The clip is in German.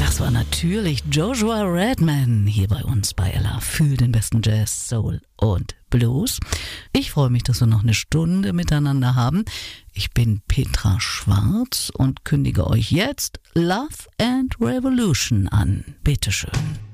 Das war natürlich Joshua Redman hier bei uns bei Ella für den besten Jazz, Soul und Blues. Ich freue mich, dass wir noch eine Stunde miteinander haben. Ich bin Petra Schwarz und kündige euch jetzt Love and Revolution an. Bitteschön.